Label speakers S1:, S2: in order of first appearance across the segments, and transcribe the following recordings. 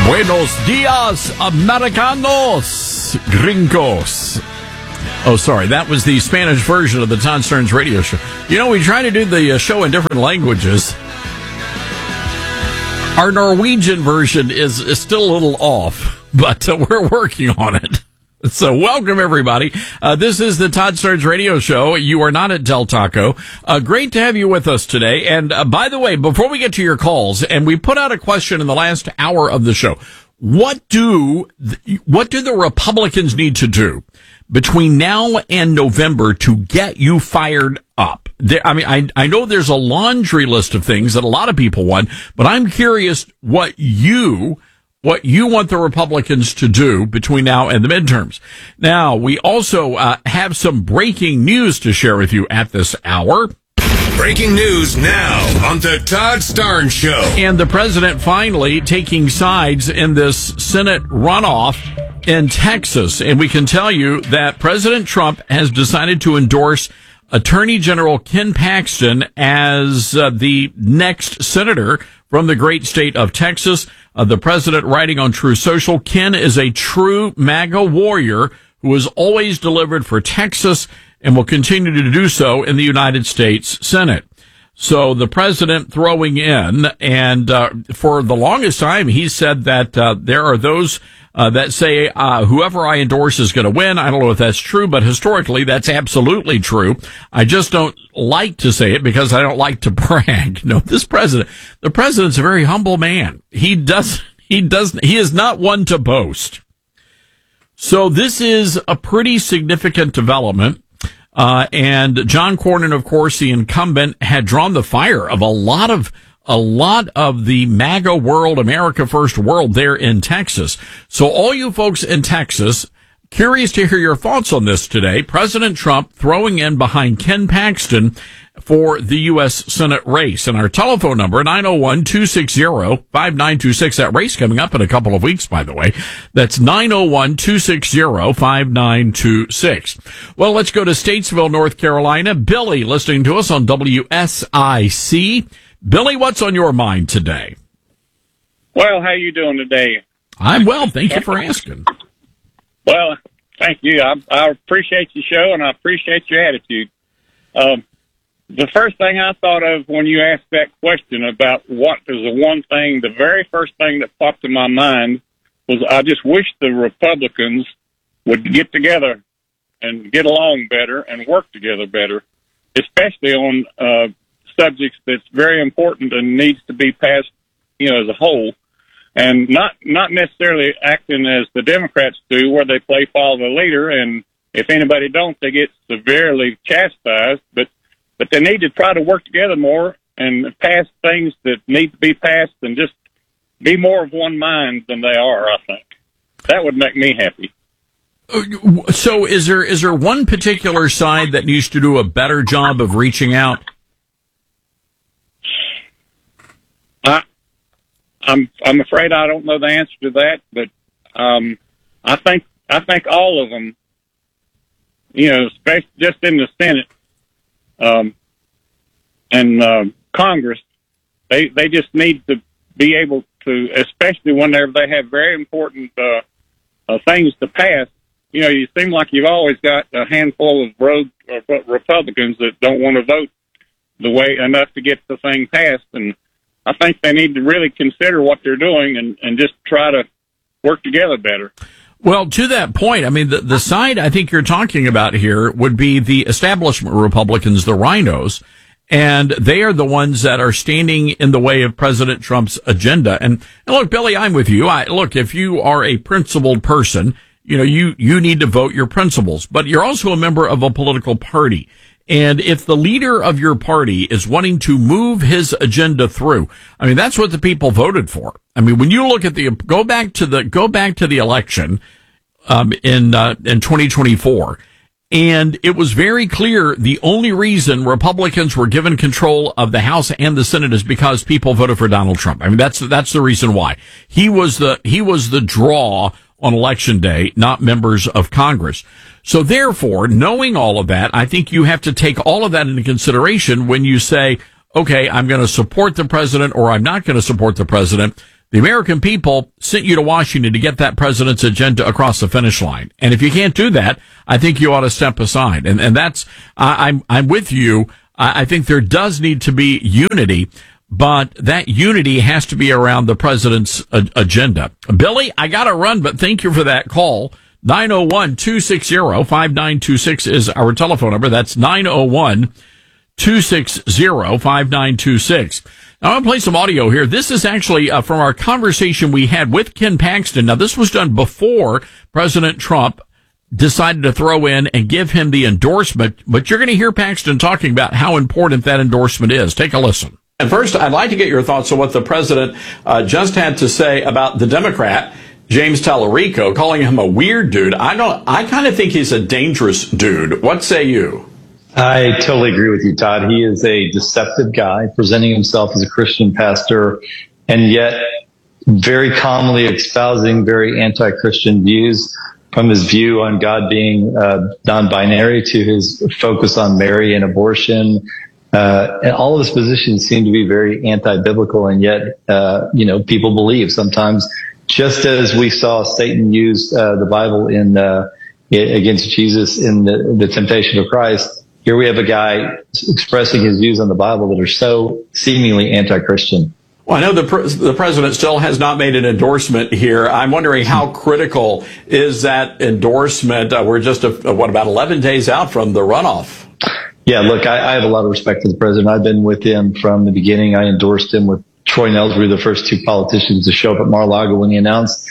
S1: Buenos dias, Americanos, gringos. Oh, sorry, that was the Spanish version of the Todd Stearns radio show. You know, we try to do the show in different languages. Our Norwegian version is still a little off, but we're working on it. So welcome, everybody. This is the Todd Stearns radio show. You are not at Del Taco. Great to have you with us today. And by the way, before we get to your calls, and we put out a question in the last hour of the show, what do the Republicans need to do between now and November to get you fired up? I know there's a laundry list of things that a lot of people want, but I'm curious what you want the Republicans to do between now and the midterms. Now, we also have some breaking news to share with you at this hour.
S2: Breaking news now on the Todd Stearns Show.
S1: And the president finally taking sides in this Senate runoff in Texas. And we can tell you that President Trump has decided to endorse Attorney General Ken Paxton as the next senator from the great state of Texas. The president writing on True Social, Ken is a true MAGA warrior who has always delivered for Texas and will continue to do so in the United States Senate. So the president throwing in, and for the longest time, he said that there are those that say whoever I endorse is going to win. I don't know if that's true, but historically, that's absolutely true. I just don't like to say it because I don't like to brag. No, the president's a very humble man. He is not one to boast. So this is a pretty significant development. And John Cornyn, of course, the incumbent, had drawn the fire of a lot of the MAGA world, America First world there in Texas. So all you folks in Texas, curious to hear your thoughts on this today. President Trump throwing in behind Ken Paxton for the U.S. Senate race. And our telephone number, 901-260-5926. That race coming up in a couple of weeks, by the way. That's 901-260-5926. Well, let's go to Statesville, North Carolina. Billy, listening to us on WSIC. Billy, what's on your mind today?
S3: Well, how you doing today?
S1: I'm well. Thank you for asking.
S3: Well, thank you. I appreciate your show, and I appreciate your attitude. The first thing I thought of when you asked that question about what is the one thing, the very first thing that popped in my mind was I just wish the Republicans would get together and get along better and work together better, especially on subjects that's very important and needs to be passed, as a whole, and not necessarily acting as the Democrats do, where they play follow the leader, and if anybody don't, they get severely chastised, but they need to try to work together more and pass things that need to be passed and just be more of one mind than they are, I think. That would make me happy.
S1: So is there one particular side that needs to do a better job of reaching out?
S3: I'm afraid I don't know the answer to that, but I think all of them, especially just in the Senate and Congress, they just need to be able to, especially whenever they have very important things to pass. You seem like you've always got a handful of rogue Republicans that don't want to vote the way enough to get the thing passed, and I think they need to really consider what they're doing and just try to work together better.
S1: Well, to that point, I mean, the side I think you're talking about here would be the establishment Republicans, the rhinos, and they are the ones that are standing in the way of President Trump's agenda. And look, Billy, I'm with you. Look, if you are a principled person, you need to vote your principles, but you're also a member of a political party. And if the leader of your party is wanting to move his agenda through, I mean, that's what the people voted for. I mean, when you look at go back to the election, in 2024, and it was very clear the only reason Republicans were given control of the House and the Senate is because people voted for Donald Trump. I mean, that's the reason why. He was the draw on election day, not members of Congress. So therefore, knowing all of that, I think you have to take all of that into consideration when you say, okay, I'm going to support the president or I'm not going to support the president. The American people sent you to Washington to get that president's agenda across the finish line. And if you can't do that, I think you ought to step aside. And that's, I'm with you. I think there does need to be unity, but that unity has to be around the president's agenda. Billy, I got to run, but thank you for that call. 901-260-5926 is our telephone number. That's 901-260-5926. Now, I want to play some audio here. This is actually from our conversation we had with Ken Paxton. Now, this was done before President Trump decided to throw in and give him the endorsement, but you're going to hear Paxton talking about how important that endorsement is. Take a listen. And first, I'd like to get your thoughts on what the president just had to say about the Democrat, James Tallarico, calling him a weird dude. I kind of think he's a dangerous dude. What say you?
S4: I totally agree with you, Todd. He is a deceptive guy, presenting himself as a Christian pastor, and yet very calmly espousing very anti-Christian views, from his view on God being non-binary to his focus on Mary and abortion. And all of his positions seem to be very anti-biblical, and yet, people believe sometimes, just as we saw Satan use the Bible against Jesus in the temptation of Christ. Here we have a guy expressing his views on the Bible that are so seemingly anti-Christian.
S1: Well, I know the president still has not made an endorsement here. I'm wondering how critical is that endorsement? We're just, about 11 days out from the runoff?
S4: Yeah, look, I have a lot of respect for the president. I've been with him from the beginning. I endorsed him with Troy Nelsbury, the first two politicians to show up at Mar-a-Lago when he announced.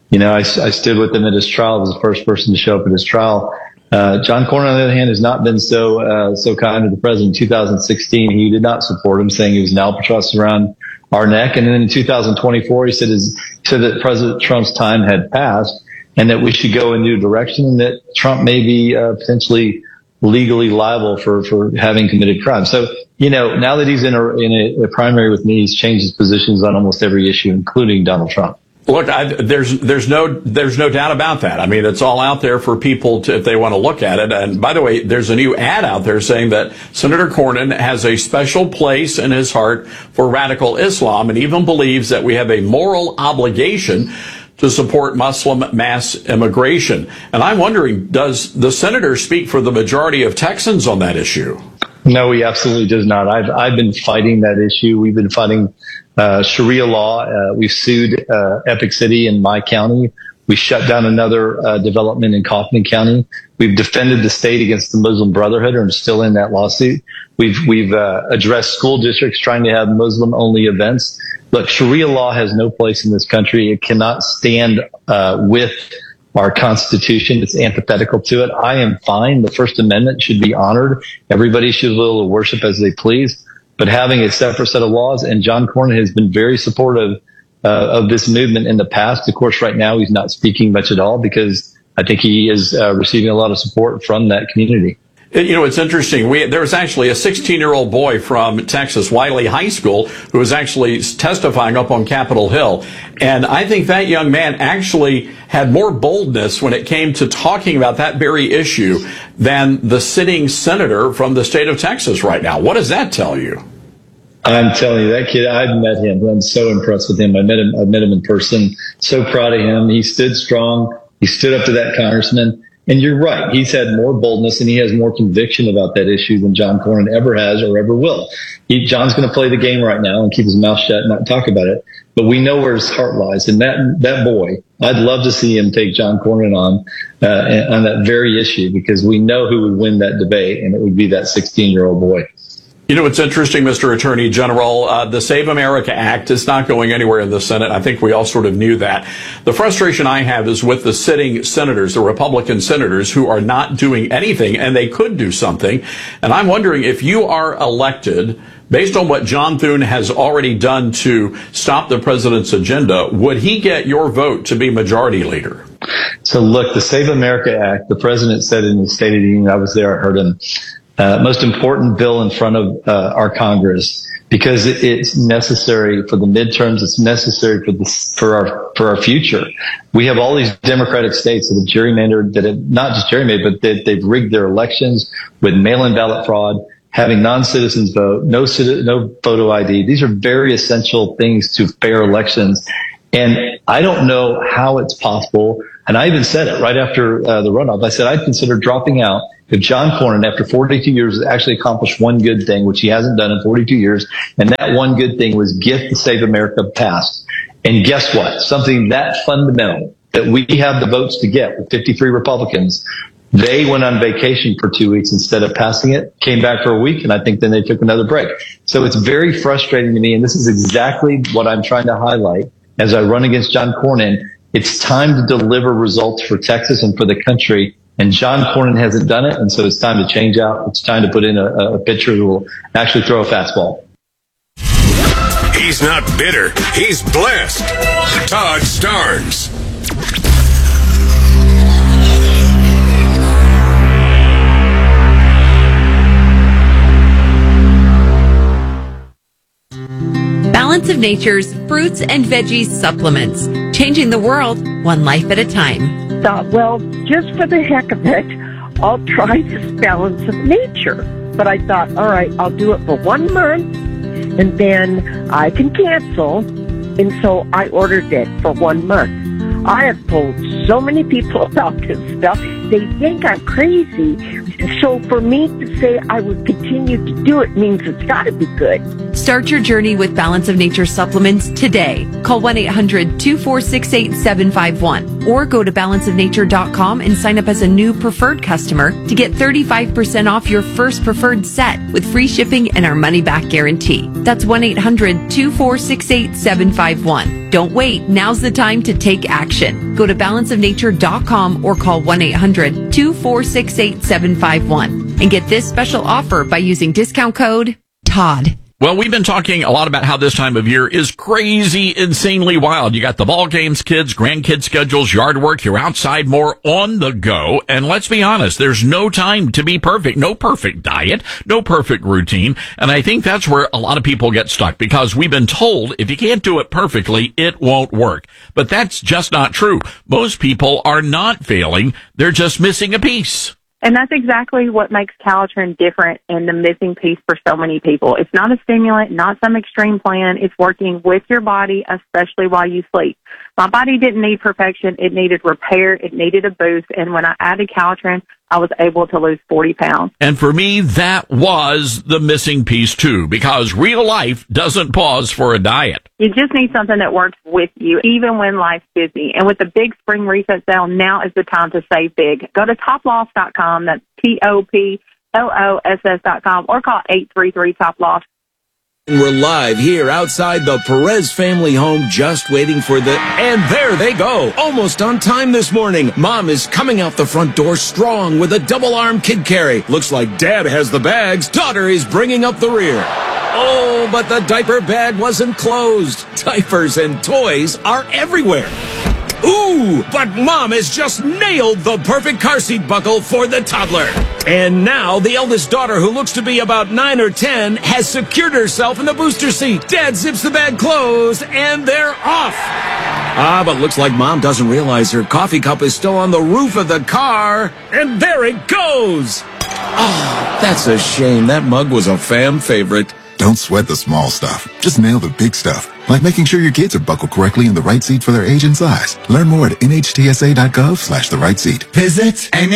S4: I stood with him at his trial. I was the first person to show up at his trial. John Cornyn, on the other hand, has not been so kind to the president. In 2016, he did not support him, saying he was an albatross around our neck. And then in 2024, he said that President Trump's time had passed and that we should go in a new direction, and that Trump may be potentially legally liable for having committed crimes. So, now that he's in a primary with me, he's changed his positions on almost every issue, including Donald Trump.
S1: Look, there's no doubt about that. I mean, it's all out there for people if they want to look at it. And by the way, there's a new ad out there saying that Senator Cornyn has a special place in his heart for radical Islam, and even believes that we have a moral obligation to support Muslim mass immigration. And I'm wondering, does the senator speak for the majority of Texans on that issue?
S4: No, he absolutely does not. I've been fighting that issue. We've been fighting Sharia law. We've sued Epic City in my county. We shut down another development in Kaufman County. We've defended the state against the Muslim Brotherhood and are still in that lawsuit. We've addressed school districts trying to have Muslim-only events. Look, Sharia law has no place in this country. It cannot stand with our Constitution. It's antithetical to it. I am fine. The First Amendment should be honored. Everybody should be able to worship as they please. But having a separate set of laws, and John Cornyn has been very supportive of this movement in the past. Of course, right now he's not speaking much at all because I think he is receiving a lot of support from that community.
S1: It's interesting. There was actually a 16-year-old boy from Texas, Wiley High School, who was actually testifying up on Capitol Hill. And I think that young man actually had more boldness when it came to talking about that very issue than the sitting senator from the state of Texas right now. What does that tell you?
S4: I'm telling you, that kid, I've met him. I'm so impressed with him. I've met him in person. So proud of him. He stood strong. He stood up to that congressman. And you're right. He's had more boldness and he has more conviction about that issue than John Cornyn ever has or ever will. John's going to play the game right now and keep his mouth shut and not talk about it. But we know where his heart lies. And that boy, I'd love to see him take John Cornyn on that very issue, because we know who would win that debate, and it would be that 16-year-old boy.
S1: It's interesting, Mr. Attorney General. The Save America Act is not going anywhere in the Senate. I think we all sort of knew that. The frustration I have is with the sitting senators, the Republican senators, who are not doing anything, and they could do something. And I'm wondering, if you are elected, based on what John Thune has already done to stop the president's agenda, would he get your vote to be majority leader?
S4: So look, the Save America Act, the president said in the State of the Union, I was there, I heard him, most important bill in front of our Congress, because it's necessary for the midterms. It's necessary for our future. We have all these Democratic states that have gerrymandered, that have not just gerrymandered, but they've rigged their elections with mail-in ballot fraud, having non-citizens vote, no photo ID. These are very essential things to fair elections. And I don't know how it's possible. And I even said it right after the runoff. I said I'd consider dropping out if John Cornyn, after 42 years, actually accomplished one good thing, which he hasn't done in 42 years. And that one good thing was Gift to Save America passed. And guess what? Something that fundamental that we have the votes to get with 53 Republicans. They went on vacation for 2 weeks instead of passing it, came back for a week, and I think then they took another break. So it's very frustrating to me, and this is exactly what I'm trying to highlight as I run against John Cornyn. It's time to deliver results for Texas and for the country, and John Cornyn hasn't done it, and so it's time to change out. It's time to put in a pitcher who will actually throw a fastball.
S2: He's not bitter. He's blessed. Todd Starnes.
S5: Balance of Nature's fruits and veggies supplements, changing the world one life at a time.
S6: Thought, well, just for the heck of it, I'll try this Balance of Nature. But I thought, all right, I'll do it for 1 month, and then I can cancel. And so I ordered it for 1 month. I have told so many people about this stuff. They think I'm crazy. So for me to say I would continue to do it means it's got to be good.
S5: Start your journey with Balance of Nature supplements today. Call 1-800-246-8751 or go to balanceofnature.com and sign up as a new preferred customer to get 35% off your first preferred set with free shipping and our money-back guarantee. That's 1-800-246-8751. Don't wait. Now's the time to take action. Go to balanceofnature.com or call 1-800-246-8751 and get this special offer by using discount code TODD.
S1: Well, we've been talking a lot about how this time of year is crazy, insanely wild. You got the ball games, kids, grandkids schedules, yard work. You're outside more on the go. And let's be honest, there's no time to be perfect. No perfect diet, no perfect routine. And I think that's where a lot of people get stuck because we've been told if you can't do it perfectly, it won't work. But that's just not true. Most people are not failing. They're just missing a piece.
S7: And that's exactly what makes Calitrin different and the missing piece for so many people. It's not a stimulant, not some extreme plan. It's working with your body, especially while you sleep. My body didn't need perfection. It needed repair. It needed a boost. And when I added Calitrin, I was able to lose 40 pounds.
S1: And for me, that was the missing piece too, because real life doesn't pause for a diet.
S7: You just need something that works with you, even when life's busy. And with the big spring reset sale, now is the time to save big. Go to toploss.com. That's TOPLOSS.com or call 833-TOP-LOSS.
S8: We're live here outside the Perez family home, just waiting for and there they go. Almost on time this morning. Mom is coming out the front door strong with a double-arm kid carry. Looks like Dad has the bags. Daughter is bringing up the rear. Oh, but the diaper bag wasn't closed. Diapers and toys are everywhere. Ooh, but Mom has just nailed the perfect car seat buckle for the toddler. And now the eldest daughter, who looks to be about 9 or 10, has secured herself in the booster seat. Dad zips the bag closed, and they're off. But looks like Mom doesn't realize her coffee cup is still on the roof of the car. And there it goes. Oh, that's a shame. That mug was a fam favorite.
S9: Don't sweat the small stuff. Just nail the big stuff, like making sure your kids are buckled correctly in the right seat for their age and size. Learn more at nhtsa.gov/the right seat.
S10: Visit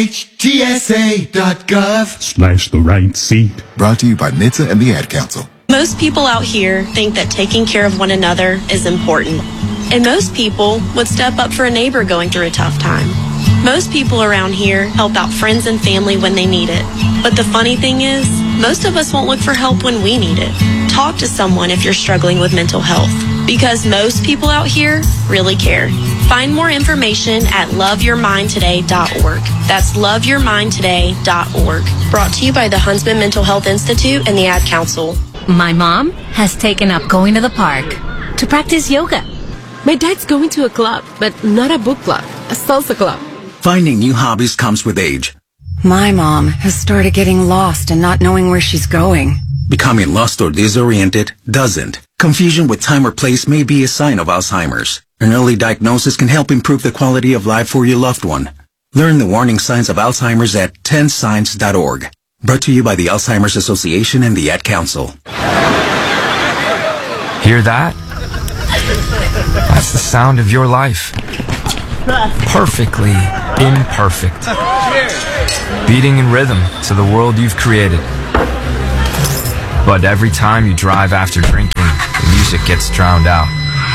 S10: nhtsa.gov/the right seat.
S9: Brought to you by NHTSA and the Ad Council.
S11: Most people out here think that taking care of one another is important. And most people would step up for a neighbor going through a tough time. Most people around here help out friends and family when they need it. But the funny thing is, most of us won't look for help when we need it. Talk to someone if you're struggling with mental health, because most people out here really care. Find more information at loveyourmindtoday.org. That's loveyourmindtoday.org. Brought to you by the Huntsman Mental Health Institute and the Ad Council.
S12: My mom has taken up going to the park to practice yoga.
S13: My dad's going to a club, but not a book club, a salsa club.
S14: Finding new hobbies comes with age.
S15: My mom has started getting lost and not knowing where she's going.
S14: Becoming lost or disoriented doesn't. Confusion with time or place may be a sign of Alzheimer's. An early diagnosis can help improve the quality of life for your loved one. Learn the warning signs of Alzheimer's at 10signs.org. Brought to you by the Alzheimer's Association and the Ad Council.
S16: Hear that? That's the sound of your life. Perfectly imperfect. Beating in rhythm to the world you've created. But every time you drive after drinking, the music gets drowned out.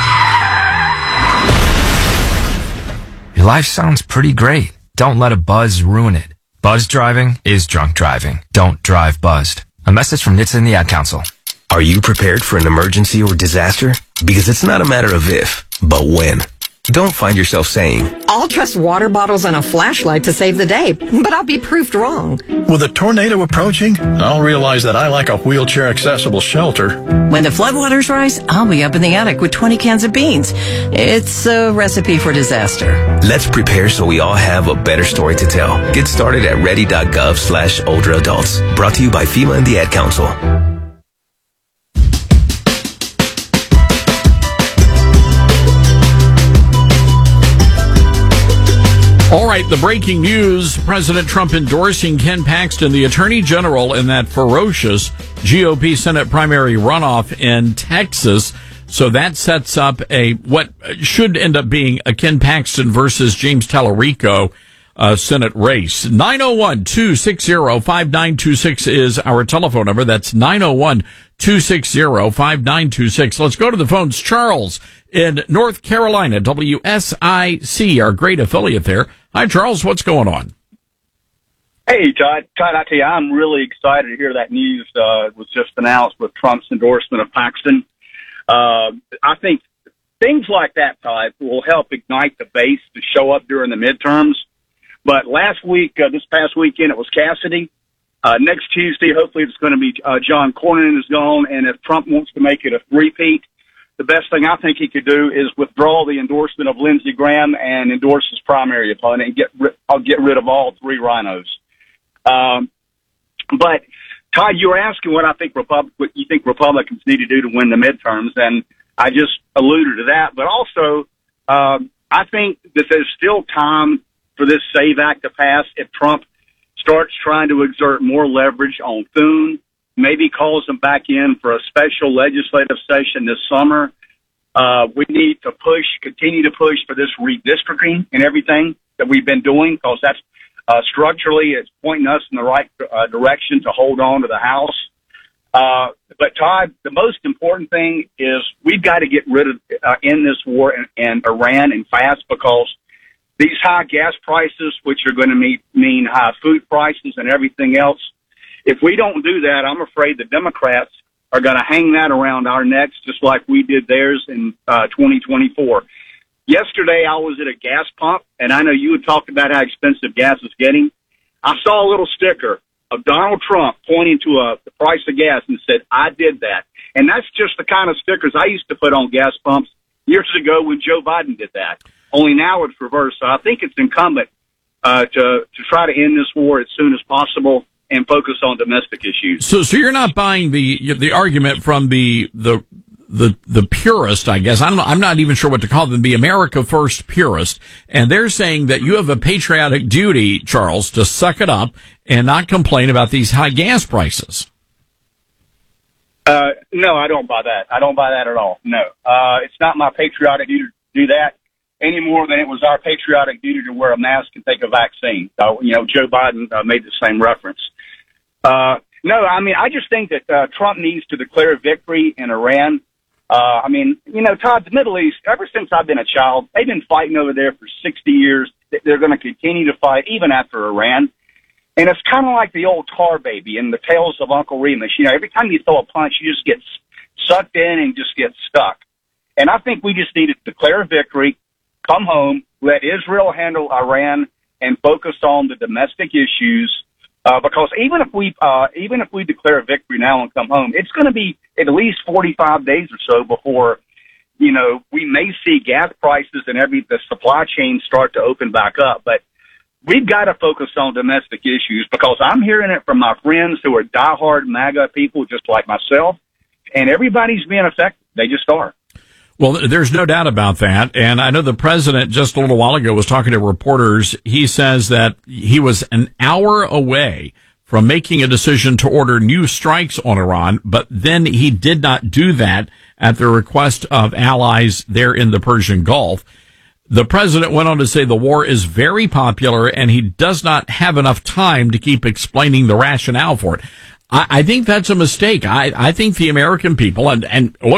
S16: Your life sounds pretty great. Don't let a buzz ruin it. Buzz driving is drunk driving. Don't drive buzzed. A message from NHTSA and the Ad Council.
S17: Are you prepared for an emergency or disaster? Because it's not a matter of if, but when. Don't find yourself saying,
S18: I'll trust water bottles and a flashlight to save the day, but I'll be proved wrong.
S19: With a tornado approaching, I'll realize that I like a wheelchair-accessible shelter.
S18: When the floodwaters rise, I'll be up in the attic with 20 cans of beans. It's a recipe for disaster.
S17: Let's prepare so we all have a better story to tell. Get started at ready.gov/older adults. Brought to you by FEMA and the Ad Council.
S1: All right, the breaking news, President Trump endorsing Ken Paxton, the Attorney General, in that ferocious GOP Senate primary runoff in Texas. So that sets up what should end up being a Ken Paxton versus James Tallarico Senate race. 901-260-5926 is our telephone number. That's 901-260-5926. Let's go to the phones. Charles in North Carolina, WSIC, our great affiliate there. Hi, Charles. What's going on?
S20: Hey, Todd. Todd, I tell you, I'm really excited to hear that news was just announced with Trump's endorsement of Paxton. I think things like that, Todd, will help ignite the base to show up during the midterms. But last week, this past weekend, it was Cassidy. Next Tuesday, hopefully it's going to be John Cornyn is gone. And if Trump wants to make it a three-peat, the best thing I think he could do is withdraw the endorsement of Lindsey Graham and endorse his primary opponent and I'll get rid of all three rhinos. But Todd, you were asking what you think Republicans need to do to win the midterms, and I just alluded to that. But also, I think that there's still time for this SAVE Act to pass if Trump starts trying to exert more leverage on Thune, maybe calls them back in for a special legislative session this summer. We need to continue to push for this redistricting and everything that we've been doing, because that's structurally it's pointing us in the right direction to hold on to the House. But Todd, the most important thing is we've got to get rid of end this war in Iran and fast, because these high gas prices, which are going to mean high food prices and everything else, if we don't do that, I'm afraid the Democrats are going to hang that around our necks just like we did theirs in 2024. Yesterday, I was at a gas pump, and I know you had talked about how expensive gas is getting. I saw a little sticker of Donald Trump pointing to the price of gas and said, I did that. And that's just the kind of stickers I used to put on gas pumps years ago when Joe Biden did that. Only now it's reversed. So I think it's incumbent to try to end this war as soon as possible and focus on domestic issues.
S1: So you're not buying the argument from the purist, I guess. I'm not even sure what to call them, the America First purist. And they're saying that you have a patriotic duty, Charles, to suck it up and not complain about these high gas prices.
S20: No, I don't buy that. I don't buy that at all. No. It's not my patriotic duty to do that any more than it was our patriotic duty to wear a mask and take a vaccine. Joe Biden made the same reference. No, I mean, I just think that Trump needs to declare victory in Iran. Todd, the Middle East, ever since I've been a child, they've been fighting over there for 60 years. They're going to continue to fight even after Iran. And it's kind of like the old tar baby in the Tales of Uncle Remus. Every time you throw a punch, you just get sucked in and just get stuck. And I think we just need to declare victory, come home, let Israel handle Iran, and focus on the domestic issues. Because even if we declare a victory now and come home, it's going to be at least 45 days or so before, we may see gas prices and the supply chain start to open back up. But we've got to focus on domestic issues, because I'm hearing it from my friends who are diehard MAGA people just like myself, and everybody's being affected. They just are.
S1: Well, there's no doubt about that. And I know the president just a little while ago was talking to reporters. He says that he was an hour away from making a decision to order new strikes on Iran, but then he did not do that at the request of allies there in the Persian Gulf. The president went on to say the war is very popular and he does not have enough time to keep explaining the rationale for it. I think that's a mistake. I think the American people, and look,